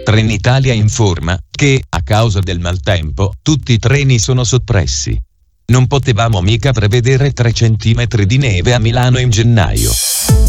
Trenitalia informa che, a causa del maltempo, tutti i treni sono soppressi. Non potevamo mica prevedere 3 centimetri di neve a Milano in gennaio.